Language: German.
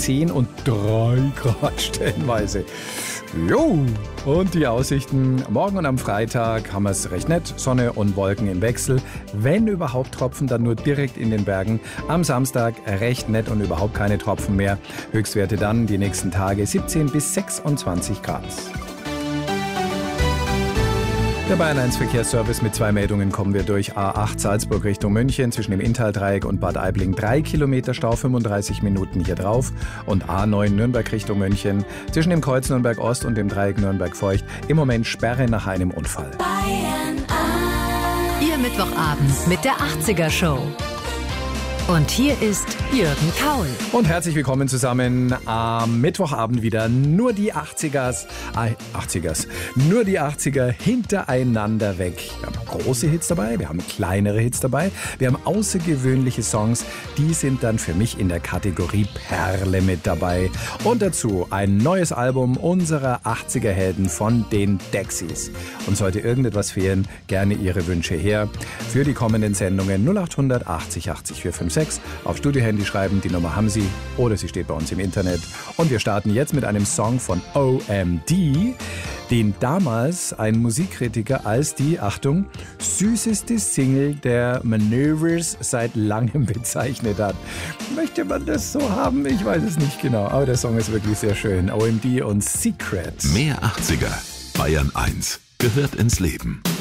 10 und 3 Grad stellenweise. Jo, und die Aussichten. Morgen und am Freitag haben wir es recht nett. Sonne und Wolken im Wechsel. Wenn überhaupt Tropfen, dann nur direkt in den Bergen. Am Samstag recht nett und überhaupt keine Tropfen mehr. Höchstwerte dann die nächsten Tage 17 bis 26 Grad. Der Bayern 1 Verkehrsservice mit 2 Meldungen kommen wir durch. A8 Salzburg Richtung München zwischen dem Inntal-Dreieck und Bad Aibling 3 Kilometer Stau, 35 Minuten hier drauf. Und A9 Nürnberg Richtung München zwischen dem Kreuz Nürnberg Ost und dem Dreieck Nürnberg Feucht im Moment Sperre nach einem Unfall. Bayern 1. Ihr Mittwochabend mit der 80er Show. Und hier ist Jürgen Kaul. Und herzlich willkommen zusammen am Mittwochabend wieder. Nur die 80er hintereinander weg. Wir haben große Hits dabei, wir haben kleinere Hits dabei, wir haben außergewöhnliche Songs, die sind dann für mich in der Kategorie Perle mit dabei. Und dazu ein neues Album unserer 80er Helden von den Dexys. Und sollte irgendetwas fehlen, gerne Ihre Wünsche her. Für die kommenden Sendungen 0800 80 80 456. Auf Studiohandy schreiben, die Nummer haben Sie oder sie steht bei uns im Internet. Und wir starten jetzt mit einem Song von OMD, den damals ein Musikkritiker als die, Achtung, süßeste Single der Maneuvers seit langem bezeichnet hat. Möchte man das so haben? Ich weiß es nicht genau, aber der Song ist wirklich sehr schön. OMD und Secret. Mehr 80er. Bayern 1 gehört ins Leben.